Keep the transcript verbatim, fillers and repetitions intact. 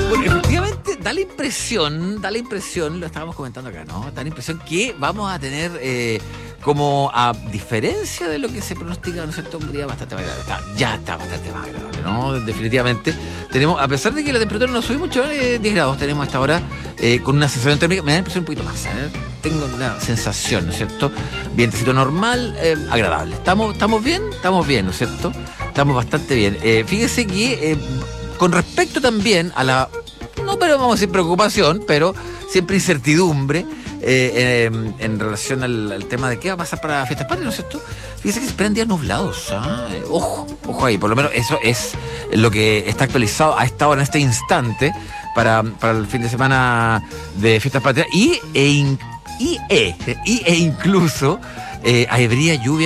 Bueno, efectivamente da la impresión, da la impresión, lo estábamos comentando acá, ¿no? Da la impresión que vamos a tener, eh, como a diferencia de lo que se pronostica, ¿no es cierto?, un día bastante más agradable. Está, ya está bastante más agradable, ¿no? Definitivamente. Tenemos, a pesar de que la temperatura no sube mucho, eh, diez grados tenemos hasta ahora, eh, con una sensación térmica, me da la impresión un poquito más, ¿eh? Tengo una sensación, ¿no es cierto? Vientecito normal, eh, agradable. ¿Estamos, ¿Estamos bien? Estamos bien, ¿no es cierto? Estamos bastante bien. Eh, fíjese que eh, con respecto también a la, no pero vamos a decir preocupación, pero siempre incertidumbre eh, eh, en relación al, al tema de qué va a pasar para Fiestas Patrias, ¿no es cierto? Fíjese que se esperan días nublados, ¿ah? Eh, ojo, ojo ahí, por lo menos eso es lo que está actualizado a esta hora, en este instante, para, para el fin de semana de Fiestas Patrias, y, e, in, y, e, y e incluso eh, habría lluvia